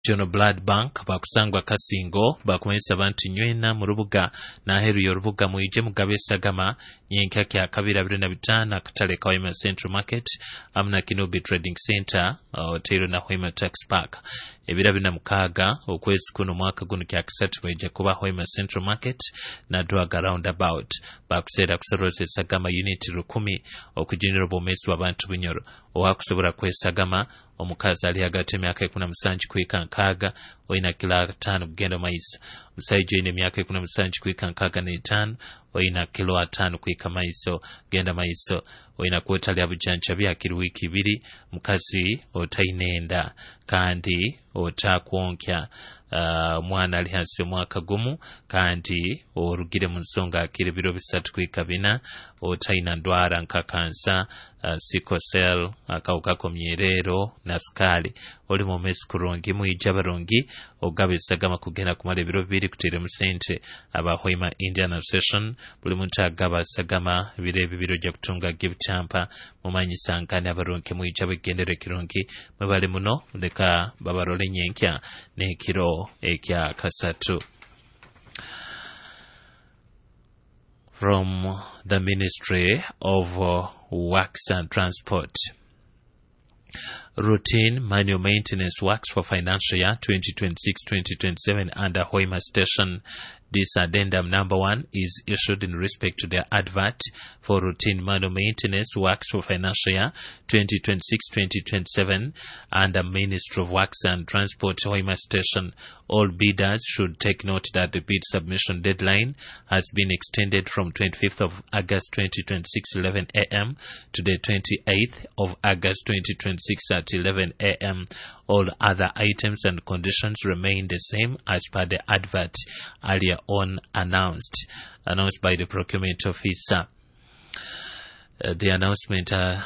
Jono Blood Bank bakusangwa Kasingo bakumesa abantu nywena mu rubuga naheru yorubuga muyije mugabe sagama nyenka kya kabira 25 akatale ka Hoima Central Market amna Kinobi Trading Center hotel na Hoima Tax Park ebira bina mukaga okwezi kuno mwaka guno kya kisatu mweje kuba Hoima Central Market na Dwaga roundabout bakusera kusorose sagama unit 10 okujinira bomesi wabantu bunyoro owakusobora kwesagama omukazi ali hagati emyaka 17 kwika nkaga oina kilo 5 kugenda maisa musajja ine emyaka 17 kwika nkaga ne 5 oina kilo 5 kwika maiso genda maiso oina kwotali abujanja byakiri wiki 2 mukazi otainenda kandi otakwonkya mwana ali hasi mwaka gumu kandi orugire mu nsonga akiri biro 3 kwika 4 otaina ndwara nkakansa sickle cell akauka komyerero na skali oli mu mesi kurungi mu ijabarongi ogabe sagama kugenda kumale biro 2 kutere mu sente aba Hoima Indian Association buli muntu agaba sagama birebi biro ja kutunga gibutampa mumanyisa nkane abaronke mu ijabe gendere kirungi mubale muno leka babarole nyenkya ne kiro ekya kasatu. From the Ministry of Works and Transport. Routine manual maintenance works for financial year 2026-2027 under Hoima Station. This addendum number 1 is issued in respect to the advert for routine manual maintenance works for financial year 2026-2027 under Ministry of Works and Transport Hoima Station. All bidders should take note that the bid submission deadline has been extended from 25th of August 2026 11 a.m. to the 28th of August 2026 at 11 a.m. All other items and conditions remain the same as per the advert earlier on announced by the procurement officer. The announcement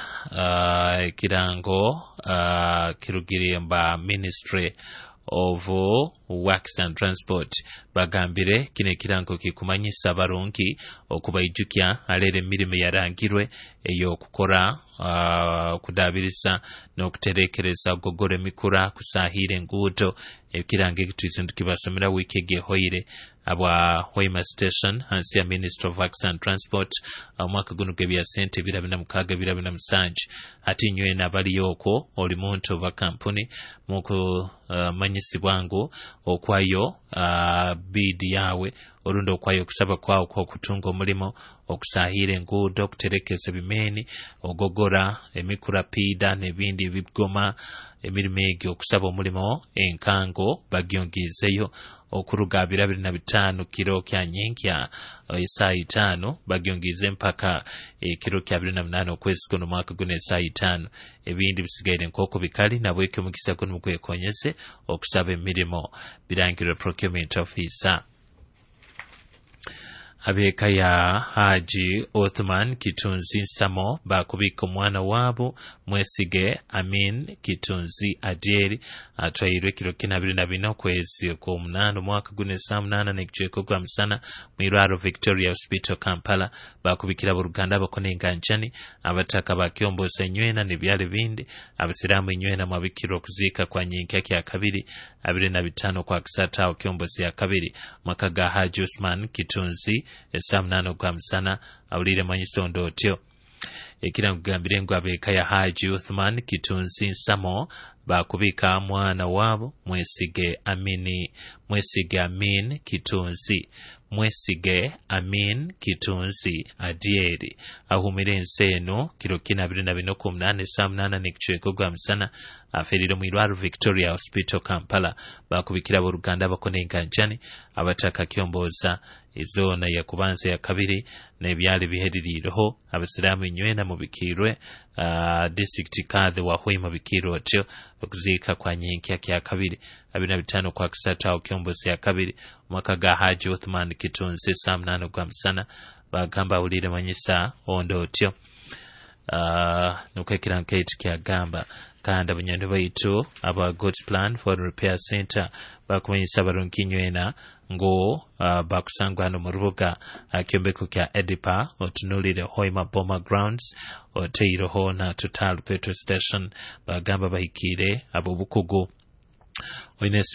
kirango kirugiriemba Ministry of Works and Transport bagambire kine kirango kikumanyisa barungi okubayijukya alere mirime yarangirwe eyo kukora kudabirisa no kuterekereza gogore mikura kusahire nguto ekirange kitwizindu kibasomera wiki gehoire aba Hoima Station hansi ya Ministry of Works and Transport mwaka guno gebya sente birabina mukaga birabina musanje ati nywe nabali yoko oli muntu wa kampuni muko manyisibwango okwayo bid yawe olundo okwayo kusaba kwao kwa kutunga omulimo okusahire ngudo okuterekeza bimeni ogogora emikura pida nebindi bigoma emirime okusaba omulimo enkango bagyongizeyo okuruga 25 kilo kya nyenkya saa 5 bagyongize mpaka kilo kya 28 okwezi kuno mwaka guno saa 5 ebindi bisigaire nkoko bikali nabweke mukisa kuno kwekonyese okusaba emirimo birangirwa procurement officer. Abeka ya Haji Othman Kitunzi Samo bakubika omwana wabo Mwesige Amin Kitunzi Adieri atwairwe kilo kina 24 kwezi kwa 8 mwaka gune saa 8 nekijeko kwa msana mwiraro Victoria Hospital Kampala bakubikira buruganda bakonenga njani abataka bakyomboza nywena nebyale bindi abasiramu nywena mwabikiro kuzika kwa nyenka ya kabiri 25 kwa kisata okyombozi ya kabiri mwaka ga Haji Othman Kitunzi esamnano kwa msana awulire manyisondo otyo ekirango gambire ngo abeka ya Haji Othman Kitunzi Samo bakubika mwana wabo Mwesige Amin Kitunzi Mwesige Amin Kitunzi Adieri ahumire nseno kilo kina 28 saa 8 nekicweko gwa msana aferire mwirwaro Victoria Hospital Kampala bakubikira buruganda bakonenga njani abataka kyomboza izona ya kubanza ya kabiri nebyali biheririreho abasiramu nywena mu bikirwe district kadhe wa Hoima bikiro otyo okuzika kwa nyenkya kya kabiri 25 kwa kisata okyombozi ya kabiri mwaka ga Haji Othman Kitunzi saa 8 gwa msana bagamba ulire manyisa ondo otyo nukwekira nketi kya gamba kandi abanywanyi baitu aba God's Plan for Repair Center bakumanyisa barungi nywena ngo bakusangwa no mu rubuga kyombeko kya Edipa otunulire Hoima Boma Grounds oteiroho na Total Petrol Station bagamba bahikire abo bukugu oyina